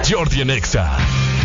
Jordi en Exa.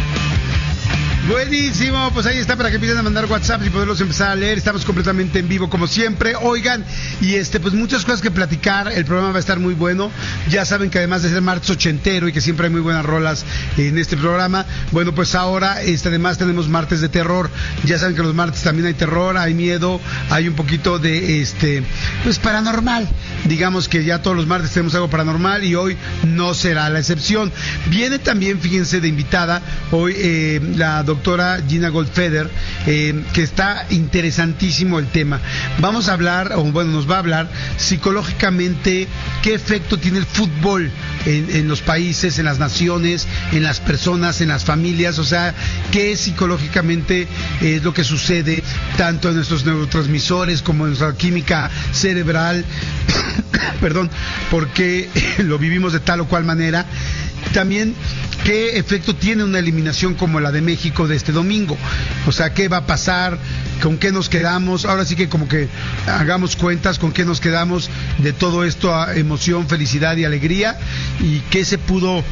Buenísimo, pues ahí está para que empiecen a mandar WhatsApp y poderlos empezar a leer. Estamos completamente en vivo como siempre. Oigan, y pues muchas cosas que platicar. El programa va a estar muy bueno. Ya saben que además de ser martes ochentero y que siempre hay muy buenas rolas en este programa, bueno, pues ahora además tenemos martes de terror. Ya saben que los martes también hay terror, hay miedo, hay un poquito de pues paranormal. Digamos que ya todos los martes tenemos algo paranormal y hoy no será la excepción. Viene también, fíjense, de invitada hoy la doctora Gina Goldfeder, que está interesantísimo el tema. Vamos a hablar, nos va a hablar psicológicamente qué efecto tiene el fútbol en los países, en las naciones, en las personas, en las familias, o sea, qué psicológicamente es lo que sucede tanto en nuestros neurotransmisores como en nuestra química cerebral, perdón, porque lo vivimos de tal o cual manera. También, ¿qué efecto tiene una eliminación como la de México de este domingo? O sea, ¿qué va a pasar? ¿Con qué nos quedamos? Ahora sí que como que hagamos cuentas con qué nos quedamos de todo esto, a emoción, felicidad y alegría, y qué se pudo,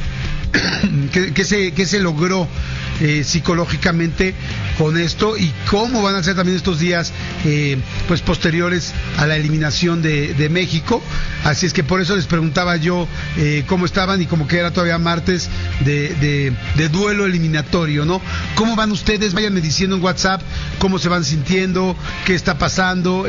qué se logró psicológicamente con esto, y cómo van a ser también estos días pues posteriores a la eliminación de México. Así es que por eso les preguntaba yo cómo estaban, y como que era todavía martes de duelo eliminatorio, ¿no? ¿Cómo van ustedes? Váyanme diciendo en WhatsApp cómo se van sintiendo, qué está pasando,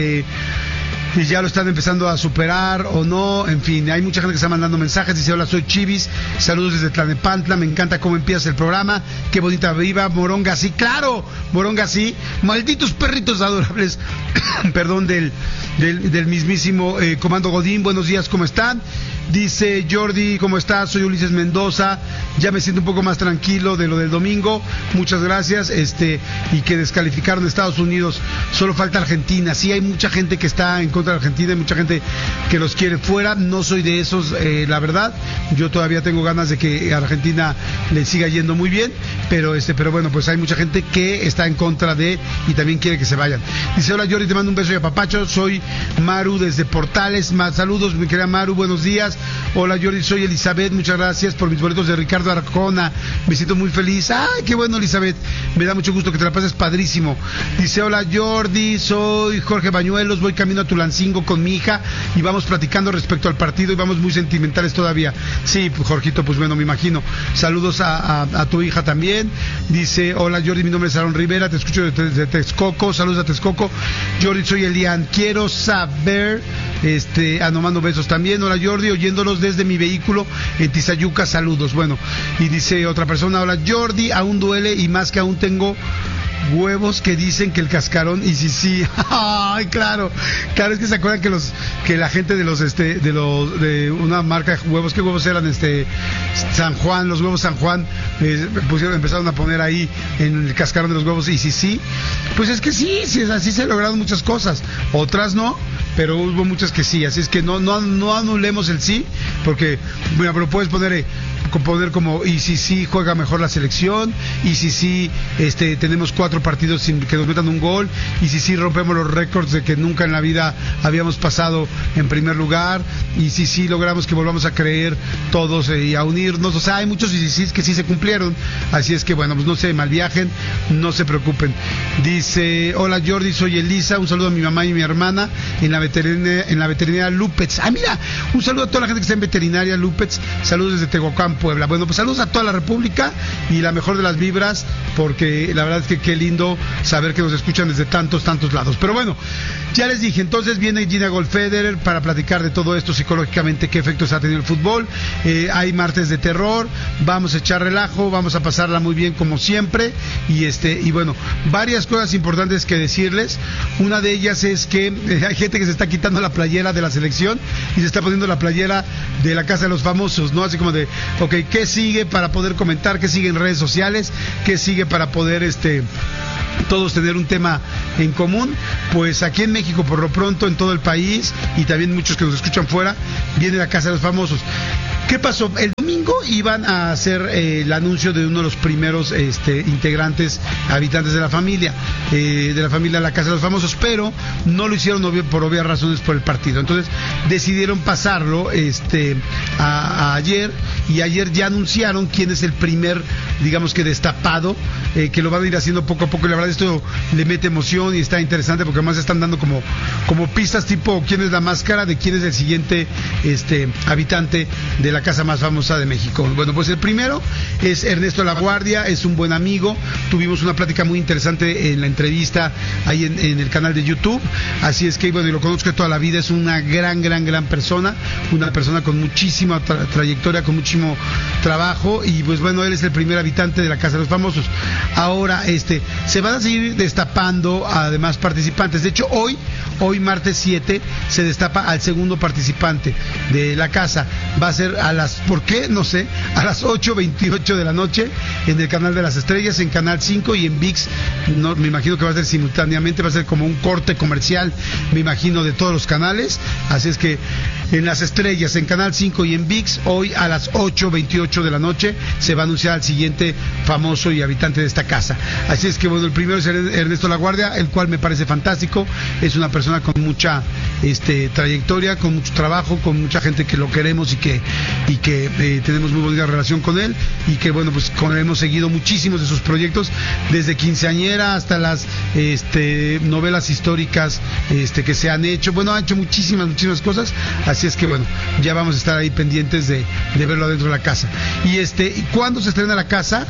y ya lo están empezando a superar o no. En fin, hay mucha gente que está mandando mensajes. Dice: hola, soy Chivis, saludos desde Tlalnepantla, me encanta cómo empiezas el programa, qué bonita viva. Moronga, sí, claro, Moronga, sí, malditos perritos adorables perdón, del mismísimo Comando Godín. Buenos días, ¿cómo están? Dice Jordi: ¿cómo estás? Soy Ulises Mendoza, ya me siento un poco más tranquilo de lo del domingo, muchas gracias. Y que descalificaron a Estados Unidos, solo falta Argentina. Sí, hay mucha gente que está en contra de Argentina, hay mucha gente que los quiere fuera. No soy de esos, la verdad. Yo todavía tengo ganas de que a Argentina le siga yendo muy bien, pero bueno, pues hay mucha gente que está en contra de, y también quiere que se vayan. Dice: hola Jordi, te mando un beso y apapacho, soy Maru desde Portales. Más saludos, mi querida Maru, buenos días. Hola Jordi, soy Elizabeth, muchas gracias por mis boletos de Ricardo Arjona, me siento muy feliz. Ay, qué bueno, Elizabeth, me da mucho gusto, que te la pases padrísimo. Dice: hola Jordi, soy Jorge Bañuelos, voy camino a Tulancingo con mi hija y vamos platicando respecto al partido y vamos muy sentimentales todavía. Sí, Jorgito, pues bueno, me imagino. Saludos a tu hija también. Dice: hola Jordi, mi nombre es Aaron Rivera, te escucho desde Texcoco, saludos a Texcoco. Jordi, soy Elian, quiero saber, no mando besos también. Hola Jordi, oyéndolos desde mi vehículo en Tizayuca, saludos. Bueno, y dice otra persona: hola Jordi, aún duele y más que aún tengo huevos que dicen que el cascarón, y sí. Ay, claro, es que se acuerdan que la gente de una marca de huevos, ¿qué huevos eran? San Juan, los huevos San Juan, empezaron a poner ahí en el cascarón de los huevos, y sí, pues es que sí, así se lograron muchas cosas, otras no, pero hubo muchas que sí. Así es que no anulemos el sí, porque bueno, pero puedes poner como: y si sí juega mejor la selección, y si sí tenemos 4 partidos sin que nos metan un gol, y si sí rompemos los récords de que nunca en la vida habíamos pasado en primer lugar, y si sí logramos que volvamos a creer todos y a unirnos. O sea, hay muchos y sí que sí se cumplieron. Así es que bueno, pues no se malviajen, no se preocupen. Dice: hola Jordi, soy Elisa, un saludo a mi mamá y mi hermana en la veterinaria Lupetz. Mira, un saludo a toda la gente que está en veterinaria Lupetz, saludos desde Tehuacán, Puebla. Bueno, pues saludos a toda la República y la mejor de las vibras, porque la verdad es que qué lindo saber que nos escuchan desde tantos lados. Pero bueno, ya les dije, entonces viene Gina Goldfeder para platicar de todo esto psicológicamente, qué efectos ha tenido el fútbol. Hay martes de terror, vamos a echar relajo, vamos a pasarla muy bien como siempre, y bueno, varias cosas importantes que decirles. Una de ellas es que hay gente que se está quitando la playera de la selección y se está poniendo la playera de la Casa de los Famosos, ¿no? Así como de, ok, ¿qué sigue para poder comentar? ¿Qué sigue en redes sociales? ¿Qué sigue para poder todos tener un tema en común? Pues aquí en México, por lo pronto, en todo el país, y también muchos que nos escuchan fuera, viene la Casa de los Famosos. ¿Qué pasó? El domingo iban a hacer el anuncio de uno de los primeros integrantes, habitantes de la familia La Casa de los Famosos, pero no lo hicieron por obvias razones por el partido. Entonces decidieron pasarlo a ayer, y ayer ya anunciaron quién es el primer, digamos que destapado, que lo van a ir haciendo poco a poco, y la verdad esto le mete emoción y está interesante porque además están dando como pistas tipo quién es la máscara de quién es el siguiente habitante de la casa más famosa de México. Bueno, pues el primero es Ernesto LaGuardia, es un buen amigo, tuvimos una plática muy interesante en la entrevista ahí en el canal de YouTube, así es que bueno, y lo conozco de toda la vida, es una gran persona, una persona con muchísima trayectoria, con muchísimo trabajo, y pues bueno, él es el primer habitante de la Casa de los Famosos. Ahora, se van a seguir destapando además participantes. De hecho, hoy martes 7, se destapa al segundo participante de la casa. Va a ser ¿por qué? No sé, a las 8:28 de la noche en el Canal de las Estrellas, en Canal 5 y en ViX. No, me imagino que va a ser simultáneamente, va a ser como un corte comercial, me imagino, de todos los canales. Así es que en las Estrellas, en Canal 5 y en ViX, hoy a las 8:28 de la noche se va a anunciar al siguiente famoso y habitante de esta casa. Así es que bueno, el primero es Ernesto LaGuardia, el cual me parece fantástico, es una persona con mucha trayectoria, con mucho trabajo, con mucha gente que lo queremos y que tenemos muy bonita relación con él, y que bueno, pues hemos seguido muchísimos de sus proyectos, desde Quinceañera hasta las novelas históricas que se han hecho. Bueno, ha hecho muchísimas cosas, así es que bueno, ya vamos a estar ahí pendientes de verlo adentro de la casa. ¿Y cuándo se estrena la casa?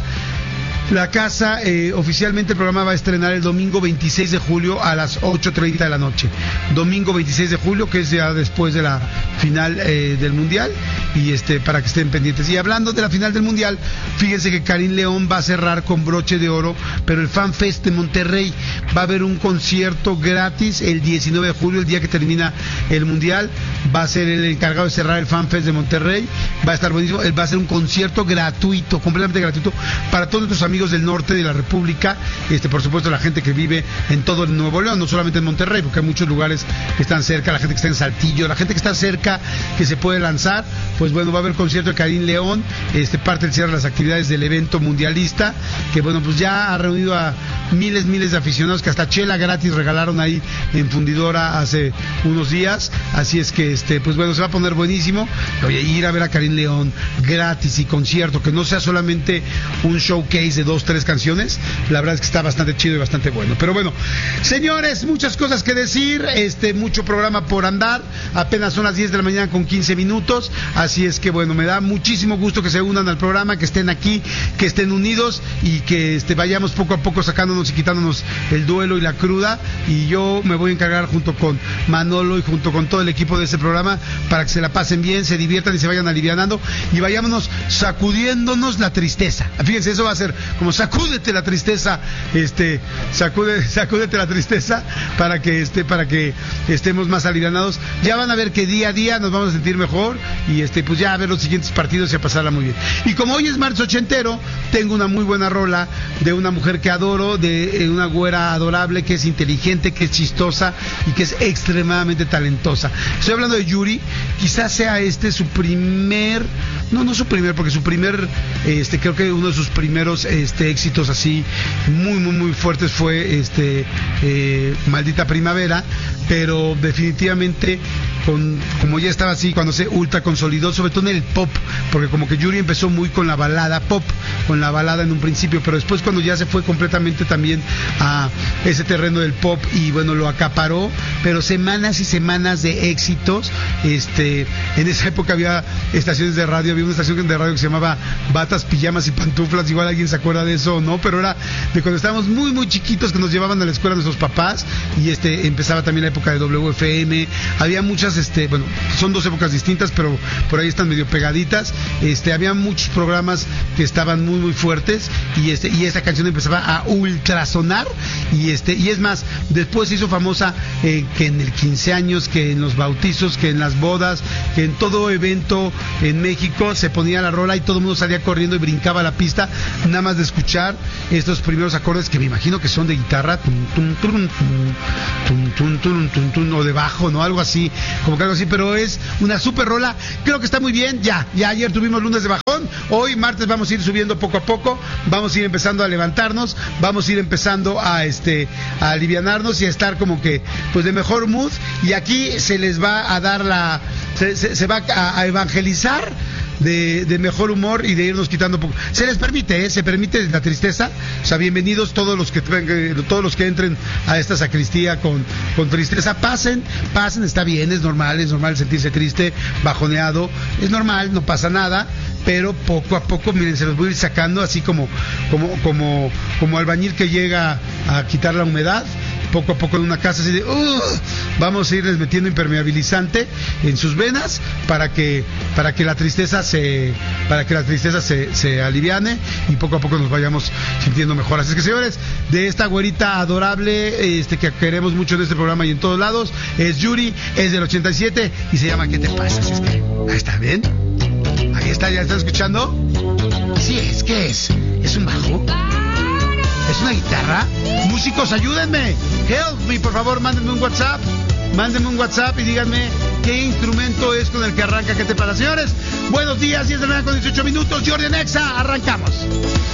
La casa, oficialmente el programa va a estrenar el domingo 26 de julio a las 8:30 de la noche. Domingo 26 de julio, que es ya después de la final del Mundial, y para que estén pendientes. Y hablando de la final del Mundial, fíjense que Karim León va a cerrar con broche de oro, pero el Fan Fest de Monterrey va a haber un concierto gratis el 19 de julio, el día que termina el Mundial. Va a ser el encargado de cerrar el Fan Fest de Monterrey, va a estar buenísimo. Él va a hacer un concierto gratuito, completamente gratuito, para todos nuestros amigos del norte de la República, por supuesto la gente que vive en todo el Nuevo León, no solamente en Monterrey, porque hay muchos lugares que están cerca, la gente que está en Saltillo, la gente que está cerca, que se puede lanzar. Pues bueno, va a haber concierto de Karim León, parte del cierre de las actividades del evento mundialista, que bueno, pues ya ha reunido a miles de aficionados, que hasta chela gratis regalaron ahí en Fundidora hace unos días. Así es que pues bueno, se va a poner buenísimo. Oye, ir a ver a Karim León gratis y concierto, que no sea solamente un showcase de 2-3 canciones, la verdad es que está bastante chido y bastante bueno. Pero bueno, señores, muchas cosas que decir, mucho programa por andar, apenas son las 10 de la mañana con 15 minutos, así es que bueno, me da muchísimo gusto que se unan al programa, que estén aquí, que estén unidos, y que vayamos poco a poco sacándonos y quitándonos el duelo y la cruda, y yo me voy a encargar junto con Manolo y junto con todo el equipo de este programa para que se la pasen bien, se diviertan y se vayan alivianando, y vayámonos sacudiéndonos la tristeza. Fíjense, eso va a ser como sacúdete la tristeza, sacúdete la tristeza para que estemos más alivianados. Ya van a ver que día a día nos vamos a sentir mejor, y pues ya a ver los siguientes partidos y a pasarla muy bien. Y como hoy es marzo ochentero, tengo una muy buena rola de una mujer que adoro, de una güera adorable, que es inteligente, que es chistosa y que es extremadamente talentosa. Estoy hablando de Yuri. Quizás sea su primer, no su primer, porque su primer, creo que uno de sus primeros éxitos así muy fuertes fue Maldita Primavera, pero definitivamente como ya estaba así, cuando se ultra consolidó, sobre todo en el pop, porque como que Yuri empezó muy con la balada pop, con la balada en un principio, pero después cuando ya se fue completamente también a ese terreno del pop, y bueno, lo acaparó, pero semanas y semanas de éxitos. En esa época había estaciones de radio, había una estación de radio que se llamaba Batas, Pijamas y Pantuflas, igual alguien se acuerda de eso, ¿no? Pero era de cuando estábamos muy chiquitos, que nos llevaban a la escuela nuestros papás, y empezaba también la época de WFM, había muchas, bueno, son dos épocas distintas, pero por ahí están medio pegaditas, había muchos programas que estaban muy fuertes, y esta canción empezaba a ultrasonar, y es más, después se hizo famosa, que en el 15 años, que en los bautizos, que en las bodas, que en todo evento en México se ponía la rola y todo el mundo salía corriendo y brincaba a la pista, nada más de escuchar estos primeros acordes, que me imagino que son de guitarra, o de bajo, ¿no? Algo así como que algo así, pero es una super rola. Creo que está muy bien. Ya ayer tuvimos lunes de bajón, hoy martes vamos a ir subiendo poco a poco, vamos a ir empezando a levantarnos, vamos a ir empezando a alivianarnos y a estar como que pues de mejor mood, y aquí se les va a dar se va a evangelizar de mejor humor y de irnos quitando poco. Se les permite, se permite la tristeza. O sea, bienvenidos todos los que entren a esta sacristía con tristeza. Pasen, está bien, es normal sentirse triste, bajoneado, es normal, no pasa nada, pero poco a poco, miren, se los voy a ir sacando así como albañil que llega a quitar la humedad. Poco a poco en una casa así de vamos a irles metiendo impermeabilizante en sus venas para que la tristeza se aliviane y poco a poco nos vayamos sintiendo mejor. Así es que, señores, de esta güerita adorable que queremos mucho en este programa y en todos lados, es Yuri, es del 87 y se llama ¿Qué te pasa? Así es que ahí está, ¿bien? Ahí está, ¿ya están escuchando? Sí, ¿qué es? ¿Es un bajo? ¿Es una guitarra? Músicos, ayúdenme. Help me, por favor, mándenme un WhatsApp y díganme qué instrumento es con el que arranca ¿Qué te pasa? Señores, buenos días, 10 de la mañana con 18 minutos. Jordi en Exa, arrancamos.